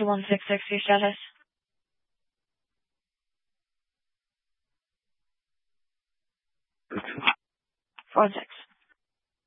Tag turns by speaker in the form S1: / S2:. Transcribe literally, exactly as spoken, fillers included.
S1: to one six six, your status. One six.